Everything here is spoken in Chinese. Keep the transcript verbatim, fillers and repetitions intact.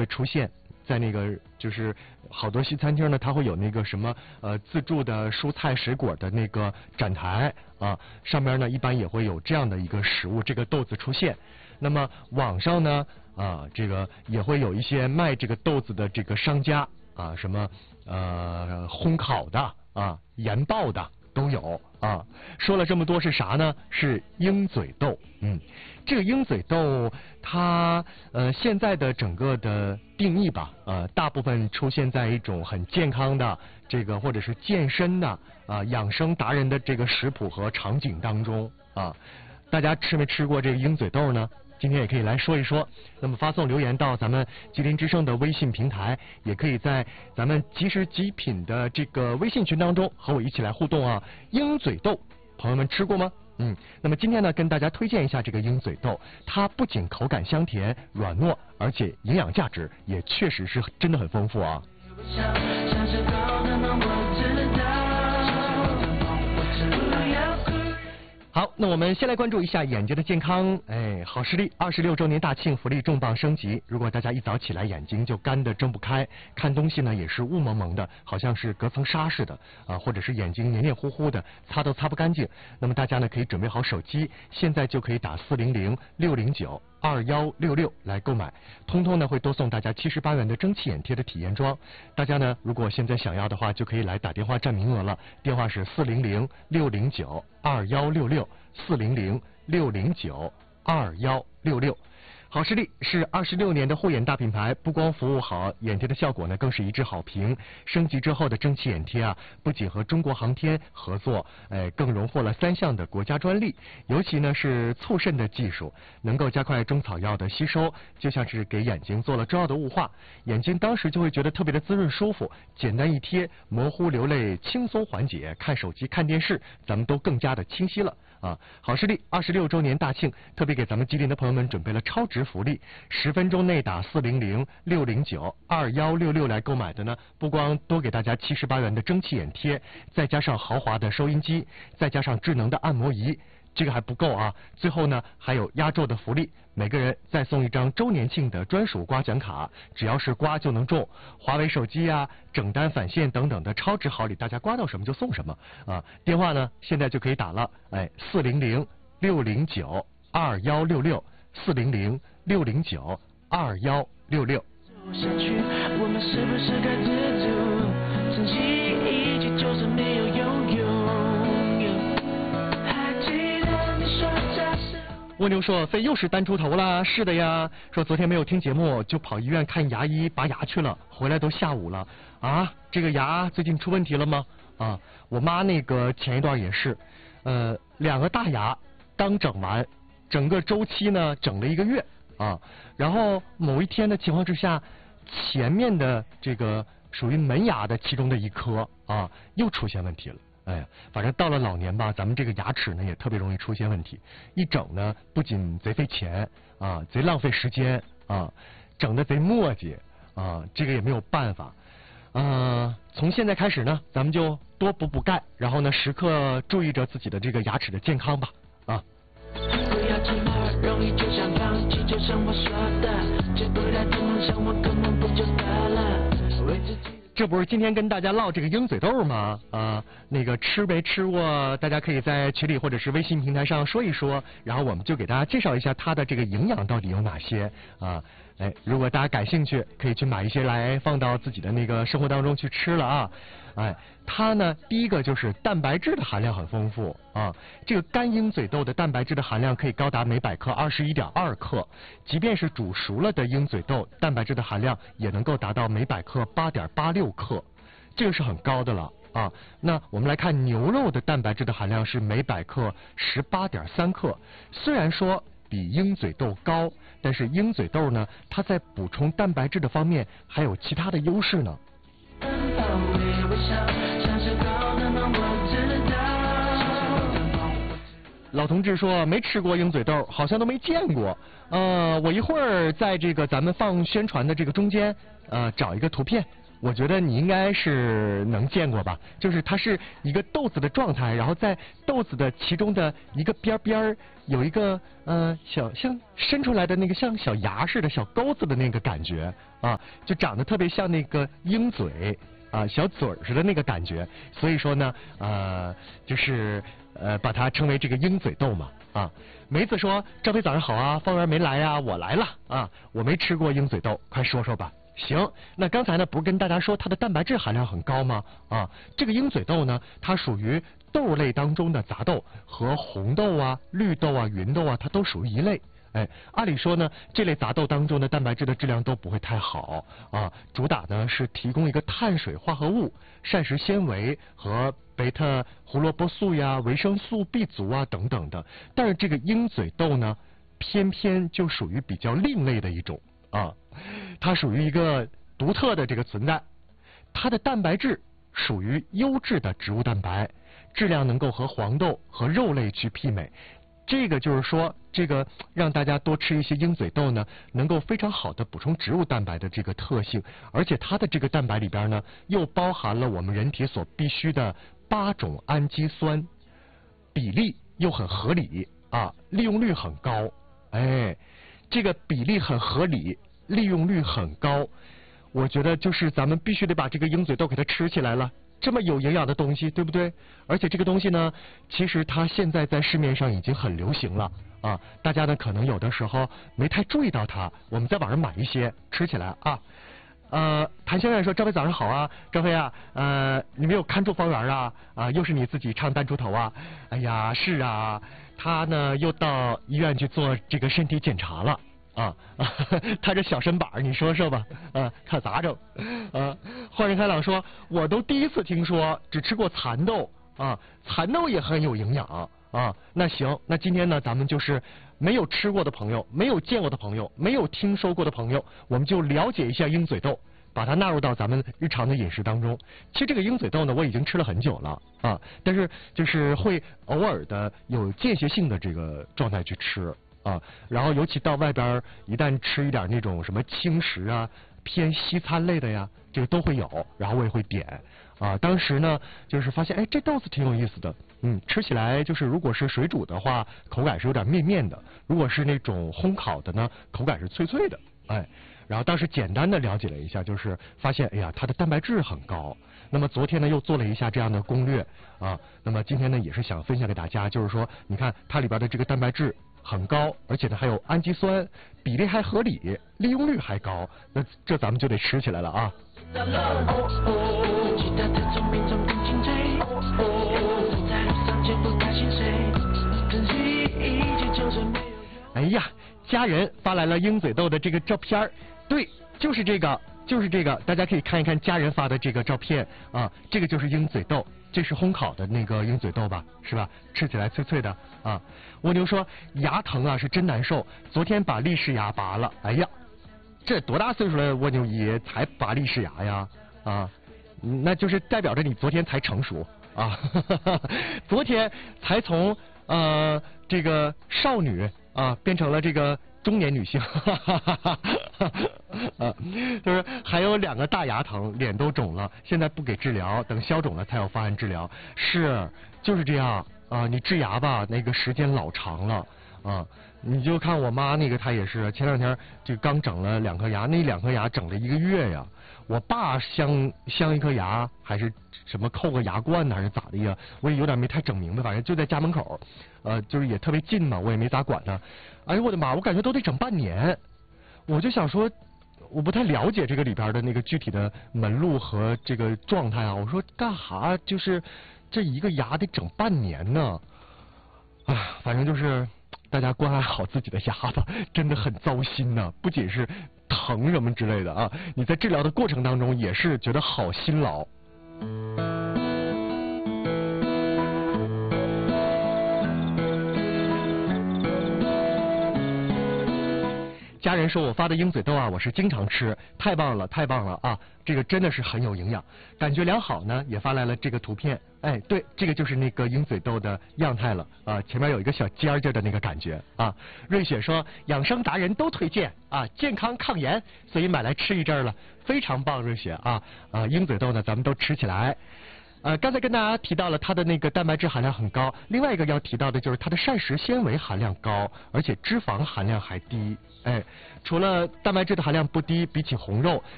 出现。在那个就是好多西餐厅呢，它会有那个什么呃自助的蔬菜水果的那个展台啊，上面呢一般也会有这样的一个食物，这个豆子出现。那么网上呢啊，这个也会有一些卖这个豆子的这个商家啊，什么呃烘烤的啊、盐爆的都有啊。说了这么多是啥呢？是鹰嘴豆。嗯，这个鹰嘴豆它呃现在的整个的定义吧，呃大部分出现在一种很健康的这个或者是健身的啊、养生达人的这个食谱和场景当中啊。大家吃没吃过这个鹰嘴豆呢？今天也可以来说一说。那么发送留言到咱们吉林之声的微信平台，也可以在咱们即食极品的这个微信群当中和我一起来互动啊。鹰嘴豆，朋友们吃过吗？嗯，那么今天呢，跟大家推荐一下这个鹰嘴豆，它不仅口感香甜软糯，而且营养价值也确实是真的很丰富啊。好，那我们先来关注一下眼睛的健康。哎，好视力二十六周年大庆福利重磅升级。如果大家一早起来眼睛就干得睁不开，看东西呢也是雾蒙蒙的，好像是隔层纱似的啊，或者是眼睛黏黏糊糊的，擦都擦不干净，那么大家呢可以准备好手机，现在就可以打四零零六零九二幺六六来购买，通通呢会多送大家七十八元的蒸汽眼贴的体验装。大家呢如果现在想要的话，就可以来打电话占名额了，电话是四零零六零九二幺六六，四零零六零九二幺六六。好视力是二十六年的护眼大品牌，不光服务好，眼贴的效果呢更是一致好评。升级之后的蒸汽眼贴啊，不仅和中国航天合作，哎，更荣获了三项的国家专利。尤其呢是促渗的技术，能够加快中草药的吸收，就像是给眼睛做了中药的雾化，眼睛当时就会觉得特别的滋润舒服。简单一贴，模糊流泪轻松缓解，看手机看电视咱们都更加的清晰了啊！好视力二十六周年大庆，特别给咱们吉林的朋友们准备了超值福利，十分钟内打四零零六零九二幺六六来购买的呢，不光多给大家七十八元的蒸汽眼贴，再加上豪华的收音机，再加上智能的按摩仪。这个还不够啊，最后呢还有压轴的福利，每个人再送一张周年庆的专属刮奖卡，只要是刮就能中华为手机啊、整单返现等等的超值好礼，大家刮到什么就送什么啊！电话呢现在就可以打了，哎，四零零六零九二幺六六，四零零六零九二幺六六。下去，我们是不是该知足？曾经一起就是没有拥有。蜗牛说：“飞又是单出头了。”是的呀，说昨天没有听节目，就跑医院看牙医拔牙去了，回来都下午了啊。这个牙最近出问题了吗？啊，我妈那个前一段也是，呃，两个大牙刚整完，整个周期呢整了一个月啊。然后某一天的情况之下，前面的这个属于门牙的其中的一颗啊，又出现问题了。哎呀，反正到了老年吧，咱们这个牙齿呢也特别容易出现问题。一整呢，不仅贼费钱啊，贼浪费时间啊，整的贼磨叽啊，这个也没有办法。呃，从现在开始呢，咱们就多补补钙，然后呢，时刻注意着自己的这个牙齿的健康吧啊。不要这么容易就想放弃，就像我说的，追不来的梦想我根本不就得了，为自己。这不是今天跟大家唠这个鹰嘴豆吗？啊，那个吃没吃过？大家可以在群里或者是微信平台上说一说，然后我们就给大家介绍一下它的这个营养到底有哪些啊。哎，如果大家感兴趣，可以去买一些来放到自己的那个生活当中去吃了啊。哎，它呢，第一个就是蛋白质的含量很丰富啊。这个干鹰嘴豆的蛋白质的含量可以高达每百克二十一点二克，即便是煮熟了的鹰嘴豆，蛋白质的含量也能够达到每百克八点八六克，这个是很高的了啊。那我们来看牛肉的蛋白质的含量是每百克十八点三克，虽然说比鹰嘴豆高，但是鹰嘴豆呢，它在补充蛋白质的方面还有其他的优势呢。老同志说没吃过鹰嘴豆，好像都没见过。呃，我一会儿在这个咱们放宣传的这个中间，呃，找一个图片我觉得你应该是能见过吧，就是它是一个豆子的状态，然后在豆子的其中的一个边边有一个呃小像伸出来的那个像小牙似的小钩子的那个感觉啊，就长得特别像那个鹰嘴啊小嘴儿似的那个感觉，所以说呢呃就是呃把它称为这个鹰嘴豆嘛啊。梅子说：“赵飞早上好啊，方圆没来呀、啊，我来了啊，我没吃过鹰嘴豆，快说说吧。”行，那刚才呢不是跟大家说它的蛋白质含量很高吗？啊，这个鹰嘴豆呢，它属于豆类当中的杂豆，和红豆啊、绿豆啊、芸豆啊，它都属于一类。哎，按理说呢，这类杂豆当中的蛋白质的质量都不会太好啊，主打呢是提供一个碳水化合物、膳食纤维和贝塔胡萝卜素呀、维生素 B 族啊等等的。但是这个鹰嘴豆呢，偏偏就属于比较另类的一种啊，它属于一个独特的这个存在，它的蛋白质属于优质的植物蛋白，质量能够和黄豆和肉类去媲美。这个就是说，这个让大家多吃一些鹰嘴豆呢，能够非常好的补充植物蛋白的这个特性，而且它的这个蛋白里边呢，又包含了我们人体所必需的八种氨基酸，比例又很合理啊，利用率很高。哎，这个比例很合理，利用率很高，我觉得就是咱们必须得把这个鹰嘴豆给它吃起来了。这么有营养的东西，对不对？而且这个东西呢，其实它现在在市面上已经很流行了啊，大家呢可能有的时候没太注意到它，我们在网上买一些吃起来啊。呃，谭先生说：“赵飞早上好啊，赵飞啊，呃，你没有看住方圆啊？啊，又是你自己唱弹出头啊？哎呀，是啊，他呢又到医院去做这个身体检查了。”啊，他这小身板你说说吧，啊，看咋整？啊，幻人开朗说，我都第一次听说，只吃过蚕豆啊，蚕豆也很有营养啊。那行，那今天呢，咱们就是没有吃过的朋友，没有见过的朋友，没有听说过的朋友，我们就了解一下鹰嘴豆，把它纳入到咱们日常的饮食当中。其实这个鹰嘴豆呢，我已经吃了很久了啊，但是就是会偶尔的有间歇性的这个状态去吃。啊，然后尤其到外边一旦吃一点那种什么轻食啊，偏西餐类的呀，这个都会有，然后我也会点啊。当时呢，就是发现哎，这豆子挺有意思的，嗯，吃起来就是如果是水煮的话，口感是有点面面的；如果是那种烘烤的呢，口感是脆脆的，哎。然后当时简单的了解了一下，就是发现哎呀，它的蛋白质很高。那么昨天呢又做了一下这样的攻略啊，那么今天呢也是想分享给大家，就是说你看它里边的这个蛋白质很高，而且呢还有氨基酸，比例还合理，利用率还高，那这咱们就得吃起来了啊。哎呀，家人发来了鹰嘴豆的这个照片，对，就是这个。就是这个，大家可以看一看家人发的这个照片啊，这个就是鹰嘴豆，这是烘烤的那个鹰嘴豆吧，是吧？吃起来脆脆的啊。蜗牛说牙疼啊，是真难受，昨天把利氏牙拔了，哎呀，这多大岁数了，蜗牛爷才拔利氏牙呀？啊，那就是代表着你昨天才成熟啊，昨天才从呃这个少女啊变成了这个中年女性，哈哈哈哈啊，就是还有两个大牙疼，脸都肿了，现在不给治疗，等消肿了才有方案治疗。是，就是这样啊，你治牙吧，那个时间老长了啊。你就看我妈那个，她也是前两天就刚整了两颗牙，那两颗牙整了一个月呀。我爸镶镶一颗牙，还是什么扣个牙冠呢，还是咋的呀？我也有点没太整明白，反正就在家门口，呃，就是也特别近嘛，我也没咋管他。哎呦我的妈，我感觉都得整半年。我就想说，我不太了解这个里边的那个具体的门路和这个状态啊。我说干哈？就是这一个牙得整半年呢。啊，反正就是大家关爱好自己的牙吧，真的很糟心呐、啊。不仅是疼什么之类的啊，你在治疗的过程当中也是觉得好辛劳。 家人说我发的鹰嘴豆啊，我是经常吃，太棒了，太棒了啊！这个真的是很有营养，感觉良好呢，也发来了这个图片。哎，对，这个就是那个鹰嘴豆的样态了啊，前面有一个小尖儿尖的那个感觉啊。瑞雪说养生达人都推荐啊，健康抗炎，所以买来吃一阵了，非常棒，瑞雪啊啊，鹰嘴豆呢咱们都吃起来。呃，刚才跟大家提到了它的那个蛋白质含量很高，另外一个要提到的就是它的膳食纤维含量高，而且脂肪含量还低。哎，除了蛋白质的含量不低，比起红肉，